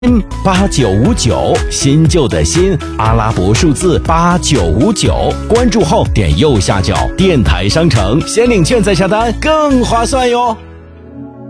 8959，新旧的新，阿拉伯数字8959，关注后点右下角电台商城，先领券再下单更划算哟。